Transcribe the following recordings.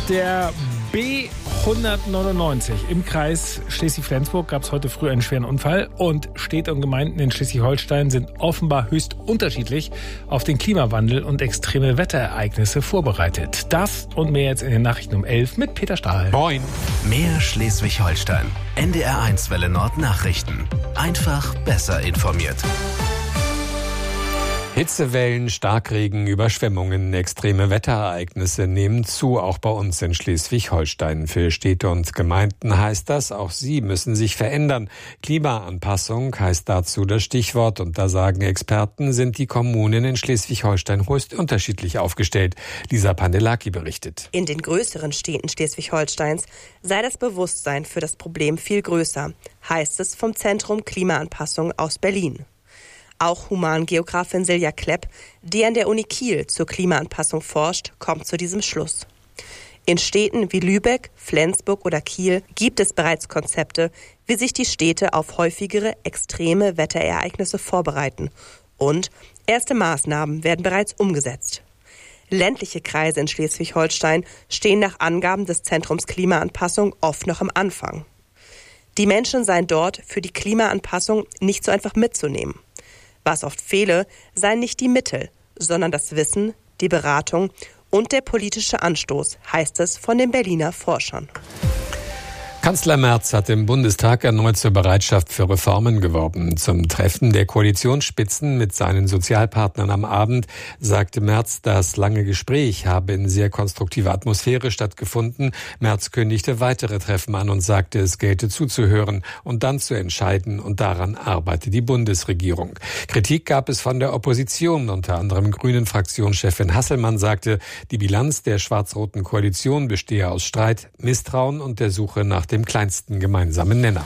der B199 im Kreis Schleswig-Flensburg gab es heute früh einen schweren Unfall und Städte und Gemeinden in Schleswig-Holstein sind offenbar höchst unterschiedlich auf den Klimawandel und extreme Wetterereignisse vorbereitet. Das und mehr jetzt in den Nachrichten um 11 mit Peter Stahl. Moin. Mehr Schleswig-Holstein. NDR1 Welle Nord Nachrichten. Einfach besser informiert. Hitzewellen, Starkregen, Überschwemmungen, extreme Wetterereignisse nehmen zu, auch bei uns in Schleswig-Holstein. Für Städte und Gemeinden heißt das, auch sie müssen sich verändern. Klimaanpassung heißt dazu das Stichwort. Und da sagen Experten, sind die Kommunen in Schleswig-Holstein höchst unterschiedlich aufgestellt. Lisa Pandelaki berichtet. In den größeren Städten Schleswig-Holsteins sei das Bewusstsein für das Problem viel größer, heißt es vom Zentrum Klimaanpassung aus Berlin. Auch Humangeografin Silja Klepp, die an der Uni Kiel zur Klimaanpassung forscht, kommt zu diesem Schluss. In Städten wie Lübeck, Flensburg oder Kiel gibt es bereits Konzepte, wie sich die Städte auf häufigere extreme Wetterereignisse vorbereiten. Und erste Maßnahmen werden bereits umgesetzt. Ländliche Kreise in Schleswig-Holstein stehen nach Angaben des Zentrums Klimaanpassung oft noch am Anfang. Die Menschen seien dort für die Klimaanpassung nicht so einfach mitzunehmen. Was oft fehle, seien nicht die Mittel, sondern das Wissen, die Beratung und der politische Anstoß, heißt es von den Berliner Forschern. Kanzler Merz hat im Bundestag erneut zur Bereitschaft für Reformen geworben. Zum Treffen der Koalitionsspitzen mit seinen Sozialpartnern am Abend sagte Merz, das lange Gespräch habe in sehr konstruktiver Atmosphäre stattgefunden. Merz kündigte weitere Treffen an und sagte, es gelte zuzuhören und dann zu entscheiden, und daran arbeite die Bundesregierung. Kritik gab es von der Opposition, unter anderem Grünen-Fraktionschefin Hasselmann sagte, die Bilanz der schwarz-roten Koalition bestehe aus Streit, Misstrauen und der Suche nach dem kleinsten gemeinsamen Nenner.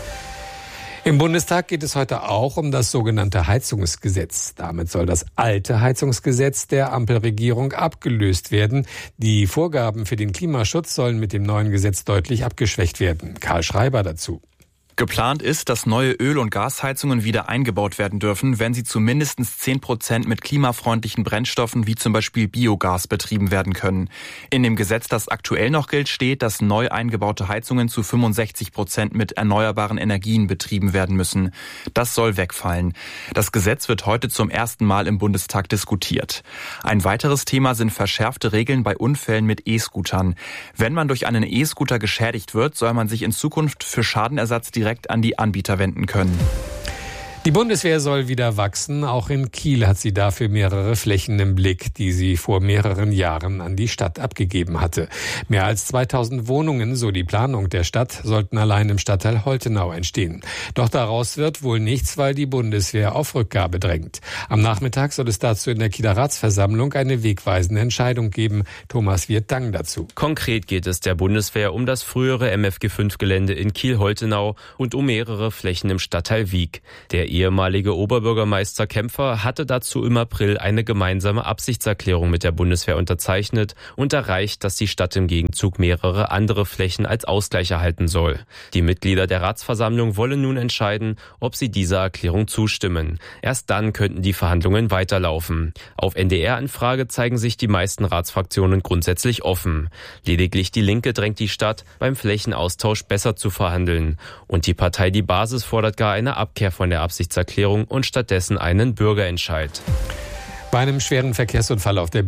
Im Bundestag geht es heute auch um das sogenannte Heizungsgesetz. Damit soll das alte Heizungsgesetz der Ampelregierung abgelöst werden. Die Vorgaben für den Klimaschutz sollen mit dem neuen Gesetz deutlich abgeschwächt werden. Karl Schreiber dazu. Geplant ist, dass neue Öl- und Gasheizungen wieder eingebaut werden dürfen, wenn sie zu mindestens 10% mit klimafreundlichen Brennstoffen wie zum Beispiel Biogas betrieben werden können. In dem Gesetz, das aktuell noch gilt, steht, dass neu eingebaute Heizungen zu 65% mit erneuerbaren Energien betrieben werden müssen. Das soll wegfallen. Das Gesetz wird heute zum ersten Mal im Bundestag diskutiert. Ein weiteres Thema sind verschärfte Regeln bei Unfällen mit E-Scootern. Wenn man durch einen E-Scooter geschädigt wird, soll man sich in Zukunft für Schadenersatz direkt an die Anbieter wenden können. Die Bundeswehr soll wieder wachsen. Auch in Kiel hat sie dafür mehrere Flächen im Blick, die sie vor mehreren Jahren an die Stadt abgegeben hatte. Mehr als 2000 Wohnungen, so die Planung der Stadt, sollten allein im Stadtteil Holtenau entstehen. Doch daraus wird wohl nichts, weil die Bundeswehr auf Rückgabe drängt. Am Nachmittag soll es dazu in der Kieler Ratsversammlung eine wegweisende Entscheidung geben. Thomas Wirth-Dang dazu. Konkret geht es der Bundeswehr um das frühere MFG5-Gelände in Kiel-Holtenau und um mehrere Flächen im Stadtteil Wiek. Der ehemalige Oberbürgermeister Kämpfer hatte dazu im April eine gemeinsame Absichtserklärung mit der Bundeswehr unterzeichnet und erreicht, dass die Stadt im Gegenzug mehrere andere Flächen als Ausgleich erhalten soll. Die Mitglieder der Ratsversammlung wollen nun entscheiden, ob sie dieser Erklärung zustimmen. Erst dann könnten die Verhandlungen weiterlaufen. Auf NDR-Anfrage zeigen sich die meisten Ratsfraktionen grundsätzlich offen. Lediglich die Linke drängt die Stadt, beim Flächenaustausch besser zu verhandeln. Und die Partei Die Basis fordert gar eine Abkehr von der Absichtserklärung und stattdessen einen Bürgerentscheid. Bei einem schweren Verkehrsunfall auf der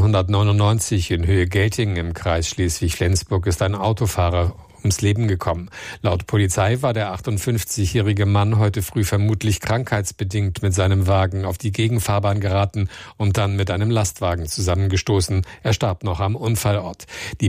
B199 in Höhe Geltingen im Kreis Schleswig-Flensburg ist ein Autofahrer ums Leben gekommen. Laut Polizei war der 58-jährige Mann heute früh vermutlich krankheitsbedingt mit seinem Wagen auf die Gegenfahrbahn geraten und dann mit einem Lastwagen zusammengestoßen. Er starb noch am Unfallort. Die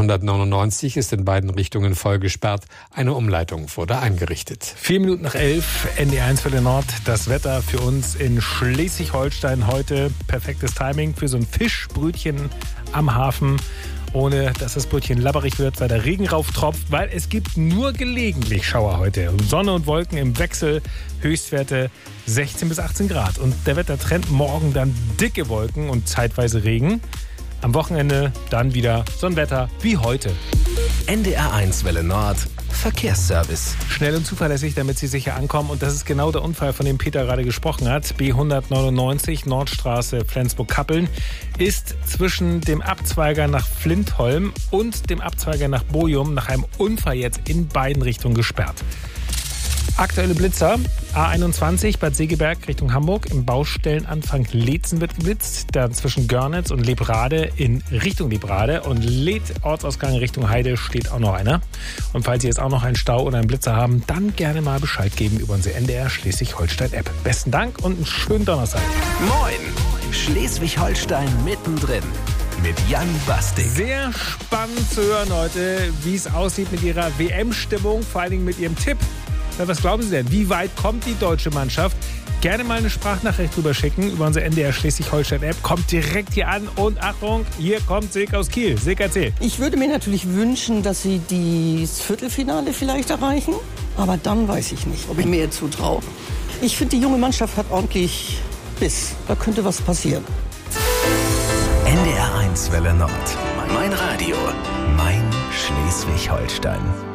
B199 ist in beiden Richtungen voll gesperrt. Eine Umleitung wurde eingerichtet. 4 Minuten nach 11, NDR1 Welle Nord. Das Wetter für uns in Schleswig-Holstein heute. Perfektes Timing für so ein Fischbrötchen am Hafen. Ohne dass das Brötchen labberig wird, weil der Regen rauftropft, weil es gibt nur gelegentlich Schauer heute. Sonne und Wolken im Wechsel, Höchstwerte 16 bis 18 Grad. Und der Wettertrend morgen dann dicke Wolken und zeitweise Regen. Am Wochenende dann wieder so ein Wetter wie heute. NDR1 Welle Nord. Verkehrsservice. Schnell und zuverlässig, damit Sie sicher ankommen. Und das ist genau der Unfall, von dem Peter gerade gesprochen hat. B199 Nordstraße Flensburg-Kappeln ist zwischen dem Abzweiger nach Flintholm und dem Abzweiger nach Bochum nach einem Unfall jetzt in beiden Richtungen gesperrt. Aktuelle Blitzer, A21 Bad Segeberg Richtung Hamburg, im Baustellenanfang Leetzen wird geblitzt, dann zwischen Görnitz und Lebrade in Richtung Lebrade und Leth Ortsausgang Richtung Heide steht auch noch einer. Und falls Sie jetzt auch noch einen Stau oder einen Blitzer haben, dann gerne mal Bescheid geben über unsere NDR Schleswig-Holstein-App. Besten Dank und einen schönen Donnerstag. Moin! Schleswig-Holstein mittendrin mit Jan Bastik. Sehr spannend zu hören heute, wie es aussieht mit Ihrer WM-Stimmung, vor allen Dingen mit Ihrem Tipp. Was glauben Sie denn? Wie weit kommt die deutsche Mannschaft? Gerne mal eine Sprachnachricht drüber schicken über unsere NDR Schleswig-Holstein-App. Kommt direkt hier an und Achtung, hier kommt Silke aus Kiel. Silke, erzähl. Ich würde mir natürlich wünschen, dass sie das Viertelfinale vielleicht erreichen. Aber dann weiß ich nicht, ob ich mir jetzt zutraue. Ich finde, die junge Mannschaft hat ordentlich Biss. Da könnte was passieren. NDR 1 Welle Nord. Mein Radio. Mein Schleswig-Holstein.